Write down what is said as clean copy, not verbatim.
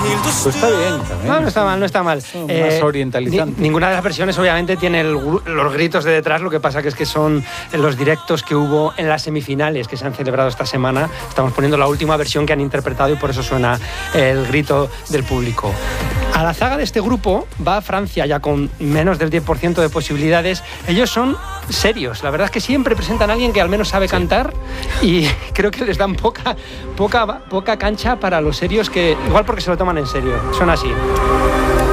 Pues está bien también. No está mal, no está mal. Más orientalizante. Ninguna de las versiones obviamente tiene los gritos de detrás, lo que pasa que es que son los directos que hubo en las semifinales que se han celebrado esta semana. Estamos poniendo la última versión que han interpretado y por eso suena el grito del público. A la zaga de este grupo va Francia, ya con menos del 10% de posibilidades. Ellos son serios, la verdad es que siempre presentan a alguien que al menos sabe cantar y creo que les dan poca cancha para los serios, que igual porque se lo toman en serio. Son así.